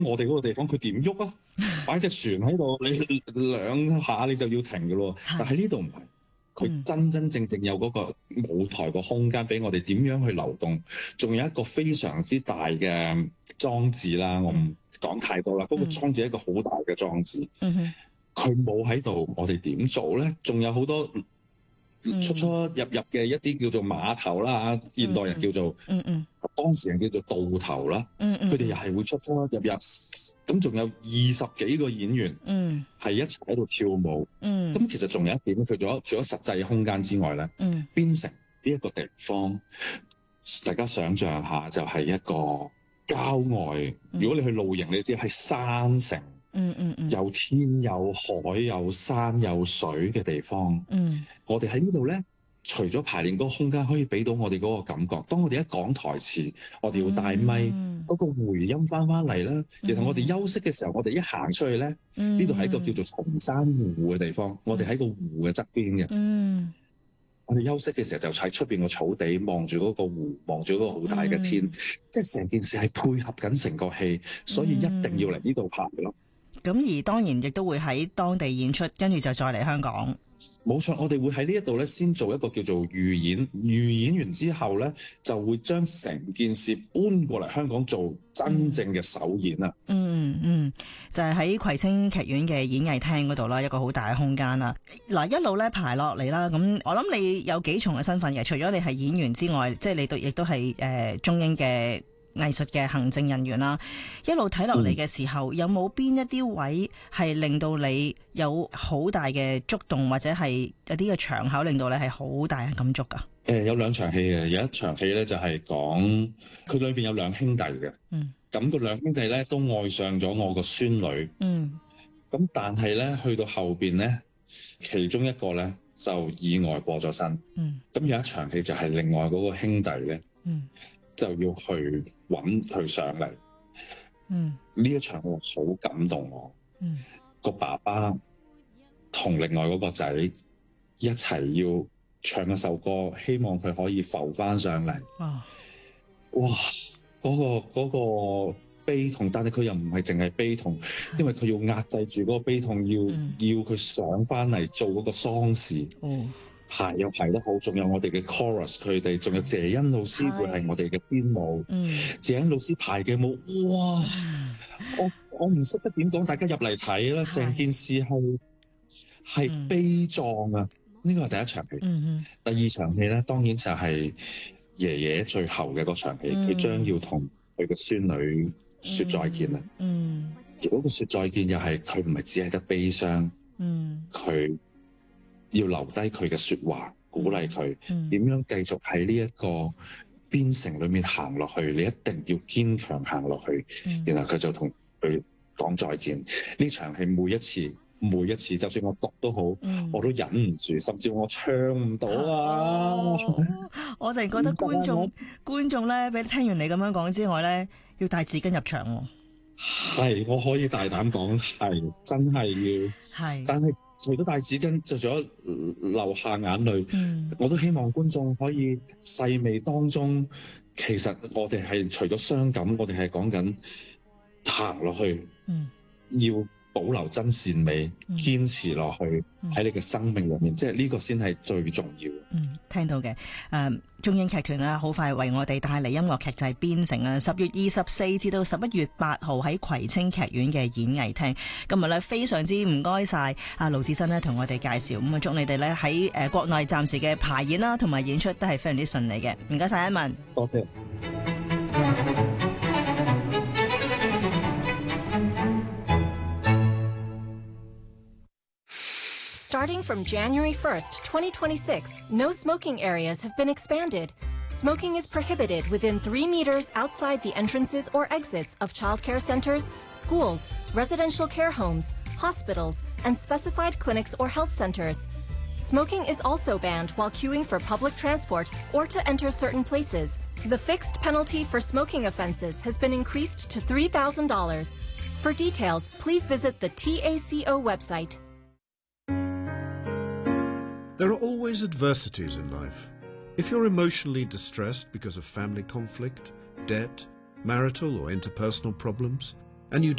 我哋嗰個地方佢點喐啊？擺隻船喺度，你兩下你就要停㗎咯。但係呢度唔係，佢真真正正有嗰個舞台個空間俾我哋點樣去流動，仲有一個非常之大嘅裝置啦。我唔講太多啦，嗰個裝置係一個好大嘅裝置。佢冇喺度，我哋點做咧？仲有好多出出入入嘅一啲叫做碼頭啦，現代人叫做當時人叫做渡頭啦。佢哋又係會出出入入，咁仲有20幾個演員係一齊喺度跳舞。咁其實仲有一點，佢除咗實際嘅空間之外咧，邊城呢一個地方，大家想象下就係一個郊外。如果你去露營，你知係山城。有天有海有山有水嘅地方。我哋喺呢度咧，除咗排練嗰個空間可以俾到我哋嗰個感覺，當我哋一講台詞，我哋要帶咪，嗰個回音翻嚟啦。然後我哋休息嘅時候，我哋一行出去咧，呢度係一個叫做松山湖嘅地方，我哋喺個湖嘅側邊嘅。我哋休息嘅時候就喺出邊個草地望住嗰個湖，望住嗰個好大嘅天，即係成件事係配合緊成個戲，所以一定要嚟呢度拍咯。 咁而當然亦都會喺當地演出，跟住就再嚟香港。 冇錯，我哋會喺呢一度咧先做一個叫做預演，預演完之後咧就會將成件事搬過嚟香港做真正嘅首演啦。 就係喺葵青劇院嘅演藝廳嗰度啦，一個好大嘅空間啦。嗱，一路咧排落嚟啦，咁我諗你有幾重嘅身份嘅，除咗你係演員之外，即係你亦都係中英嘅藝術嘅行政人員啦。一路睇落嚟嘅時候，有冇邊一啲位係令到你有好大嘅觸動，或者係有啲嘅場口令到你係好大嘅感觸噶？ 有2場戲嘅，有一場戲咧就係講佢裏邊有2兄弟嘅。咁個2兄弟咧都愛上咗我個孫女。咁但係咧去到後邊咧，其中一個咧就意外過咗身。咁有一場戲就係另外嗰個兄弟咧，就要去揾佢上嚟。呢一場我好感動我。個爸爸同另外嗰個仔一齊要唱一首歌，希望佢可以浮翻上嚟。哇！嗰個悲痛，但係佢又唔係淨係悲痛，因為佢要壓制住嗰個悲痛，要佢上翻嚟做嗰個喪事。排又排得好，仲有我哋嘅 chorus， 佢哋仲有謝恩老師會係我哋嘅編舞。謝恩老師排嘅舞，哇！我唔識得點講，大家入嚟睇啦，成件事係悲壯啊！呢個係第一場戲。第2場戲咧，當然就係爺爺最後嘅嗰場戲，佢將要同佢嘅孫女說再見啦。而嗰個說再見又係佢唔係只係得悲傷，佢要留低佢嘅說話，鼓勵佢點樣繼續喺呢一個邊城裏面行落去。你一定要堅強行落去。然後佢就同佢講再見。呢場戲每一次，就算我讀都好，我都忍唔住，甚至我唱唔到啊！ 我淨係覺得觀眾咧，俾聽完你咁樣講之外咧，要帶紙巾入場喎。 係，我可以大膽講，係真係要。但係除咗帶紙巾，就除咗流下眼淚，我都希望觀眾可以細味當中。其實我哋係除咗傷感，我哋係講緊行落去，要保留真善美，堅持落去喺你嘅生命裏面，即係呢個先係最重要。 聽到嘅，中英劇團啦，好快為我哋帶嚟音樂劇就係邊城啊！10月24至到11月8號喺葵青劇院嘅演藝廳。今日咧非常之唔該晒阿盧志新咧同我哋介紹，咁啊祝你哋咧喺國內暫時嘅排演啦同埋演出都係非常之順利嘅。唔該晒，一文。 多謝。 Starting from January 1st, 2026, no smoking areas have been expanded. Smoking is prohibited within 3 meters outside the entrances or exits of childcare centers, schools, residential care homes, hospitals, and specified clinics or health centers. Smoking is also banned while queuing for public transport or to enter certain places. The fixed penalty for smoking offenses has been increased to $3,000. For details, please visit the TACO website. There are always adversities in life. If you're emotionally distressed because of family conflict, debt, marital or interpersonal problems, and you